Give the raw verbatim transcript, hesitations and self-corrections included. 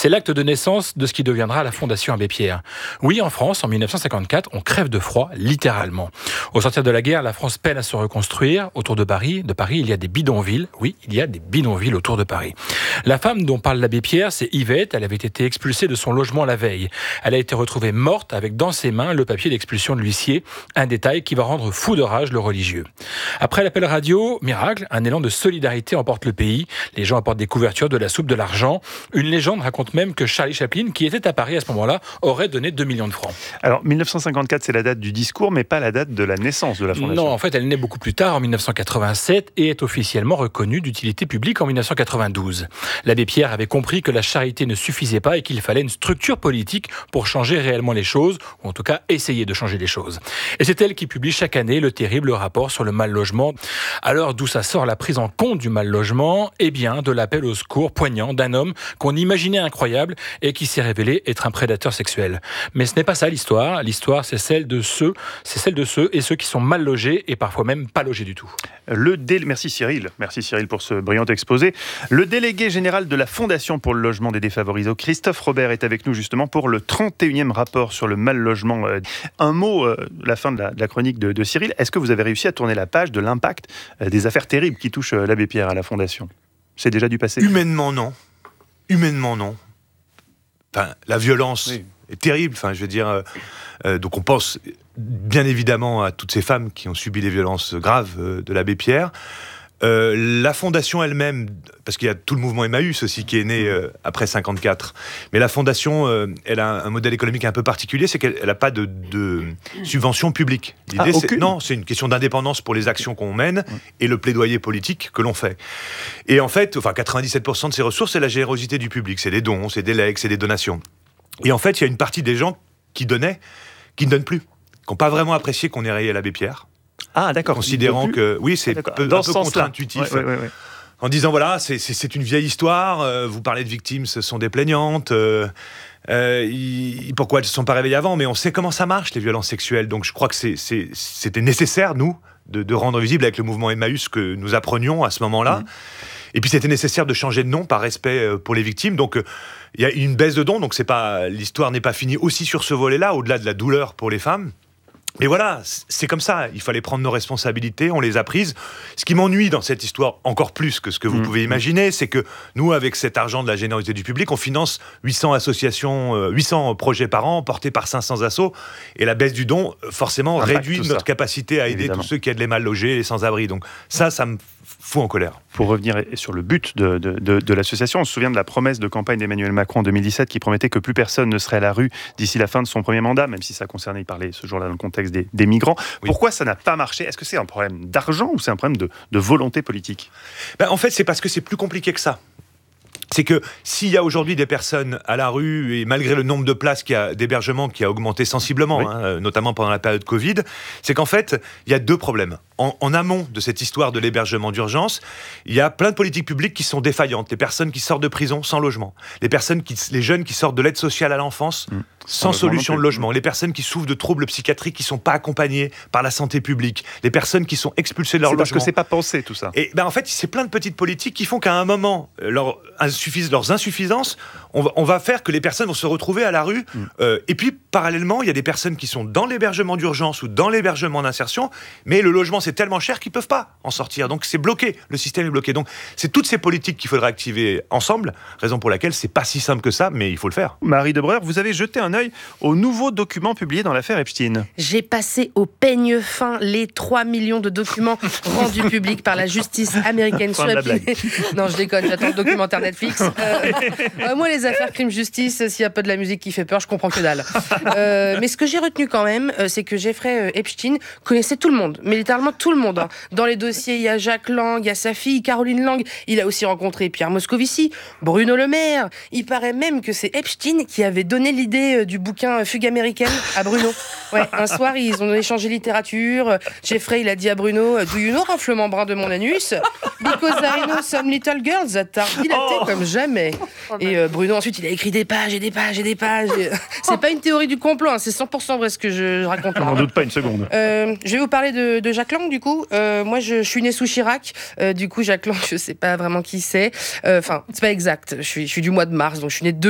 C'est l'acte de naissance de ce qui deviendra la Fondation Abbé Pierre. Oui, en France, en mille neuf cent cinquante-quatre, on crève de froid, littéralement. Au sortir de la guerre, la France peine à se reconstruire. Autour de Paris, de Paris, il y a des bidonvilles. Oui, il y a des bidonvilles autour de Paris. La femme dont parle l'abbé Pierre, c'est Yvette. Elle avait été expulsée de son logement la veille. Elle a été retrouvée morte avec dans ses mains le papier d'expulsion de l'huissier. Un détail qui va rendre fou de rage le religieux. Après l'appel radio, miracle, un élan de solidarité emporte le pays. Les gens apportent des couvertures, de la soupe, de l'argent. Une légende raconte même que Charlie Chaplin, qui était à Paris à ce moment-là, aurait donné deux millions de francs. Alors, mille neuf cent cinquante-quatre, c'est la date du discours, mais pas la date de la naissance de la Fondation. Non, en fait, elle naît beaucoup plus tard, en mille neuf cent quatre-vingt-sept, et est officiellement reconnue d'utilité publique en mille neuf cent quatre-vingt-douze. L'abbé Pierre avait compris que la charité ne suffisait pas et qu'il fallait une structure politique pour changer réellement les choses, ou en tout cas essayer de changer les choses. Et c'est elle qui publie chaque année le terrible rapport sur le mal-logement. Alors, d'où ça sort la prise en compte du mal-logement ? Eh bien, de l'appel au secours poignant d'un homme qu'on imaginait incroyable et qui s'est révélé être un prédateur sexuel. Mais ce n'est pas ça l'histoire. L'histoire, c'est celle de ceux, c'est celle de ceux et ceux qui sont mal logés et parfois même pas logés du tout. Le dé... Merci Cyril, merci Cyril pour ce brillant exposé. Le délégué général de la Fondation pour le logement des défavorisés, Christophe Robert, est avec nous justement pour le trente et unième rapport sur le mal-logement. Un mot, euh, la fin de la, de la chronique de, de Cyril. Est-ce que vous avez réussi à tourner la page de l'impact euh, des affaires terribles qui touchent euh, l'abbé Pierre à la Fondation ? C'est déjà du passé ? Humainement, non. Humainement, non. Enfin, la violence oui. est terrible. Enfin, je veux dire, euh, euh, donc on pense bien évidemment à toutes ces femmes qui ont subi des violences graves euh, de l'abbé Pierre. Euh, la fondation elle-même, parce qu'il y a tout le mouvement Emmaüs aussi qui est né euh, après cinquante-quatre, mais la fondation, euh, elle a un modèle économique un peu particulier, c'est qu'elle n'a pas de, de subvention publique. L'idée, ah, c'est, non, c'est une question d'indépendance pour les actions qu'on mène et le plaidoyer politique que l'on fait. Et en fait, enfin, quatre-vingt-dix-sept pour cent de ces ressources, c'est la générosité du public, c'est des dons, c'est des legs, c'est des donations. Et en fait, il y a une partie des gens qui donnaient, qui ne donnent plus, qui n'ont pas vraiment apprécié qu'on ait rayé l'abbé Pierre. Ah, d'accord. Considérant que, oui, c'est ah, peu, un peu contre-intuitif. Ouais, ouais, ouais, ouais. En disant, voilà, c'est, c'est, c'est une vieille histoire, euh, vous parlez de victimes, ce sont des plaignantes, euh, euh, ils, pourquoi elles ne se sont pas réveillées avant ? Mais on sait comment ça marche, les violences sexuelles. Donc je crois que c'est, c'est, c'était nécessaire, nous, de, de rendre visible avec le mouvement Emmaüs que nous apprenions à ce moment-là. Mmh. Et puis c'était nécessaire de changer de nom par respect pour les victimes. Donc il y a une baisse de dons, donc c'est pas, l'histoire n'est pas finie aussi sur ce volet-là, au-delà de la douleur pour les femmes. Mais voilà, c'est comme ça, il fallait prendre nos responsabilités, on les a prises. Ce qui m'ennuie dans cette histoire, encore plus que ce que vous mmh. pouvez imaginer, c'est que nous, avec cet argent de la générosité du public, on finance huit cents associations, euh, huit cents projets par an, portés par cinq cents assos, et la baisse du don, forcément, Impact, réduit notre ça. capacité à aider Évidemment. tous ceux qui aident les mal logés, les sans-abri. Donc ça, ça me fout en colère. Pour revenir sur le but de, de, de, de l'association, on se souvient de la promesse de campagne d'Emmanuel Macron en deux mille dix-sept qui promettait que plus personne ne serait à la rue d'ici la fin de son premier mandat, même si ça concernait, il parlait ce jour-là dans le contexte des, des migrants. Oui. Pourquoi ça n'a pas marché ? Est-ce que c'est un problème d'argent ou c'est un problème de, de volonté politique ? Ben, en fait, c'est parce que c'est plus compliqué que ça. C'est que s'il y a aujourd'hui des personnes à la rue, et malgré le nombre de places qui a, d'hébergement qui a augmenté sensiblement, oui. hein, notamment pendant la période Covid, c'est qu'en fait, il y a deux problèmes. En, en amont de cette histoire de l'hébergement d'urgence, il y a plein de politiques publiques qui sont défaillantes. Les personnes qui sortent de prison sans logement, les, personnes qui, les jeunes qui sortent de l'aide sociale à l'enfance mmh. sans, sans solution de logement, les personnes qui souffrent de troubles psychiatriques qui ne sont pas accompagnées par la santé publique, les personnes qui sont expulsées de leur c'est logement. Parce que c'est pas pensé tout ça. Et ben en fait, c'est plein de petites politiques qui font qu'à un moment, leur, insuffis, leurs insuffisances, on va, on va faire que les personnes vont se retrouver à la rue. Mmh. Euh, et puis, parallèlement, il y a des personnes qui sont dans l'hébergement d'urgence ou dans l'hébergement d'insertion, mais le logement, c'est tellement cher qu'ils ne peuvent pas en sortir. Donc, c'est bloqué. Le système est bloqué. Donc, c'est toutes ces politiques qu'il faudra activer ensemble, raison pour laquelle c'est pas si simple que ça, mais il faut le faire. Marie Debreur, vous avez jeté un œil aux nouveaux documents publiés dans l'affaire Epstein. J'ai passé au peigne fin les trois millions de documents rendus publics par la justice américaine sur la blague. Non, je déconne, j'attends le documentaire Netflix. Euh, euh, moi, les affaires crime-justice, s'il n'y a pas de la musique qui fait peur, je comprends que dalle. Euh, mais ce que j'ai retenu quand même, euh, c'est que Jeffrey euh, Epstein connaissait tout le monde, mais littéralement tout le monde. Hein. Dans les dossiers, il y a Jacques Lang, il y a sa fille, Caroline Lang. Il a aussi rencontré Pierre Moscovici, Bruno Le Maire. Il paraît même que c'est Epstein qui avait donné l'idée euh, du bouquin Fugue américaine à Bruno. Ouais, un soir, ils ont échangé littérature. Jeffrey, il a dit à Bruno, do you know renflement brun de mon anus? Because I know some little girls that are dilatées oh. comme jamais. Et euh, Bruno, ensuite, il a écrit des pages et des pages et des pages. C'est pas une théorie du complot, hein, c'est cent pour cent vrai ce que je raconte là. On n'en doute pas une seconde. Euh, je vais vous parler de, de Jacques Lang, du coup. Euh, moi, je, je suis né sous Chirac. Euh, du coup, Jacques Lang, je sais pas vraiment qui c'est. Enfin, euh, c'est pas exact. Je suis, je suis du mois de mars, donc je suis né deux